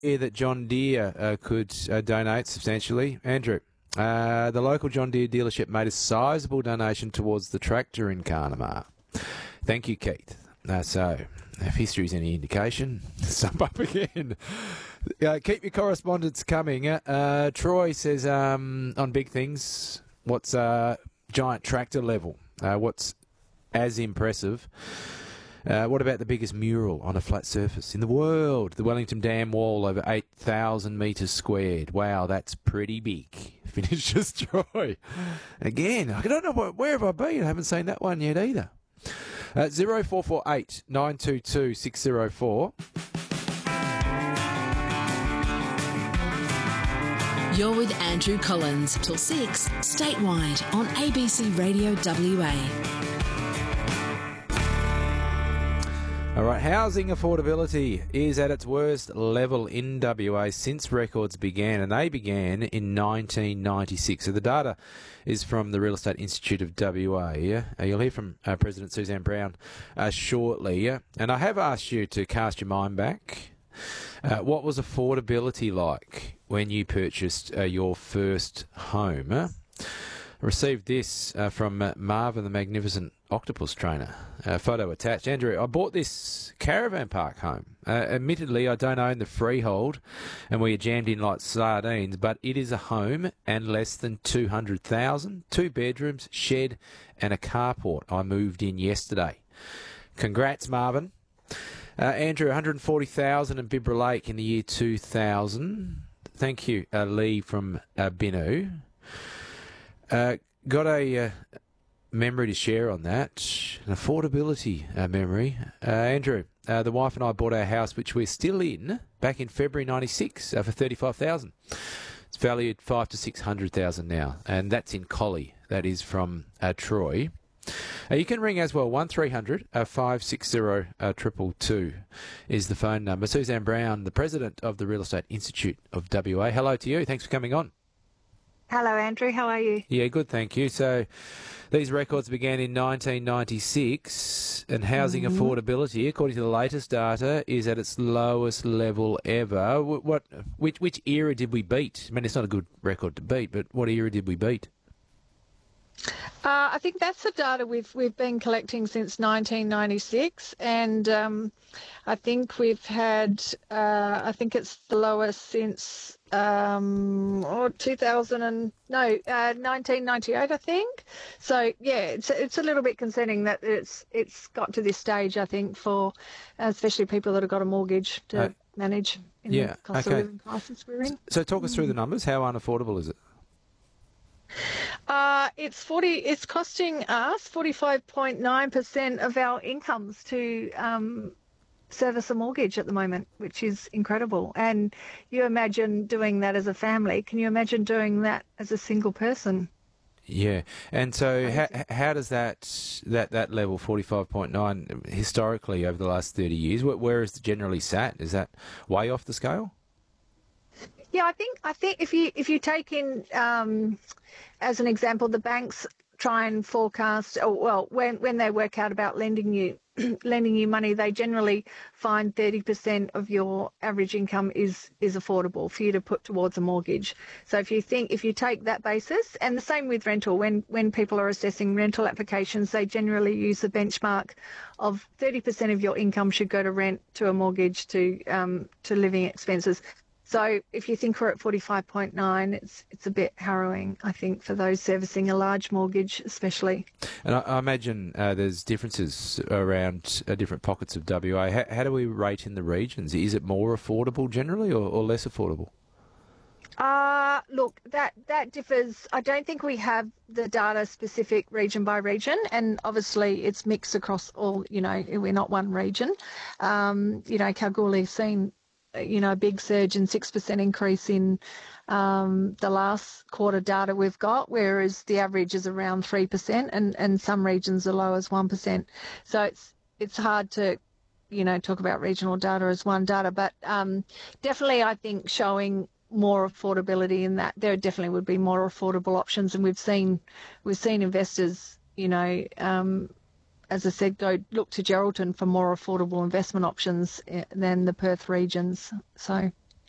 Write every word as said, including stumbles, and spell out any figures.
hear that John Deere uh, could uh, donate substantially. Andrew, uh, the local John Deere dealership made a sizable donation towards the tractor in Carnamah. Thank you, Keith. Uh, so, if history's any indication, sum up again. Uh, keep your correspondence coming. Uh, Troy says, um, on big things, what's uh, giant tractor level? Uh, what's as impressive? Uh, what about the biggest mural on a flat surface in the world? The Wellington Dam wall, over eight thousand metres squared. Wow, that's pretty big. Finishes Troy. Again, I don't know, what, where have I been? I haven't seen that one yet either. Uh, zero four four eight nine two two six zero four. You're with Andrew Collins till six, statewide on A B C Radio W A. All right, housing affordability is at its worst level in W A since records began, and they began in nineteen ninety-six. So the data is from the Real Estate Institute of W A. Yeah? Uh, you'll hear from uh, President Suzanne Brown uh, shortly. Yeah? And I have asked you to cast your mind back. Uh, what was affordability like when you purchased uh, your first home? Huh? I received this uh, from uh, Marvin, the magnificent octopus trainer. Uh, photo attached. Andrew, I bought this caravan park home. Uh, admittedly, I don't own the freehold, and we are jammed in like sardines, but it is a home and less than two hundred thousand dollars, two bedrooms, shed, and a carport. I moved in yesterday. Congrats, Marvin. Uh, Andrew, one hundred forty thousand dollars in Bibra Lake in the year two thousand. Thank you, uh, Lee from uh, Binu. Uh, got a uh, memory to share on that, an affordability uh, memory. Uh, Andrew, uh, the wife and I bought our house, which we're still in, back in February ninety-six uh, for thirty-five thousand dollars. It's valued five to six hundred thousand dollars now, and that's in Collie. That is from uh, Troy. Uh, you can ring as well, one three hundred five six zero two two two is the phone number. Suzanne Brown, the President of the Real Estate Institute of W A. Hello to you. Thanks for coming on. Hello, Andrew. How are you? Yeah, good, thank you. So these records began in nineteen ninety-six, and housing mm-hmm. affordability, according to the latest data, is at its lowest level ever. What, which, which era did we beat? I mean, it's not a good record to beat, but what era did we beat? Uh, I think that's the data we've we've been collecting since nineteen ninety-six, and um, I think we've had uh, I think it's the lowest since um, oh, two thousand and no uh, nineteen ninety-eight, I think. So yeah, it's it's a little bit concerning that it's it's got to this stage. I think for uh, especially people that have got a mortgage to uh, manage in yeah, the cost okay. of living crisis we're in. So talk us through the numbers. How unaffordable is it? Uh, it's forty. It's costing us forty-five point nine percent of our incomes to um, service a mortgage at the moment, which is incredible. And you imagine doing that as a family. Can you imagine doing that as a single person? Yeah, and so how, how does that that that level forty-five point nine historically over the last thirty years? Where, where is it generally sat? Is that way off the scale? Yeah, I think I think if you if you take in um, as an example, the banks try and forecast. Oh, well, when when they work out about lending you lending you money, they generally find thirty percent of your average income is is affordable for you to put towards a mortgage. So if you think if you take that basis, and the same with rental, when when people are assessing rental applications, they generally use the benchmark of thirty percent of your income should go to rent, to a mortgage, to um, to living expenses. So if you think we're at forty-five point nine, it's it's a bit harrowing, I think, for those servicing a large mortgage especially. And I, I imagine uh, there's differences around uh, different pockets of W A. How, how do we rate in the regions? Is it more affordable generally or, or less affordable? Uh, look, that, that differs. I don't think we have the data specific region by region, and obviously it's mixed across all, you know, we're not one region. Um, you know, Kalgoorlie's seen you know, a big surge and six percent increase in um, the last quarter data we've got, whereas the average is around three percent, and, and some regions are low as one percent. So it's it's hard to, you know, talk about regional data as one data, but um, definitely I think showing more affordability in that there definitely would be more affordable options, and we've seen we've seen investors, you know, um, as I said, go look to Geraldton for more affordable investment options than the Perth regions. So,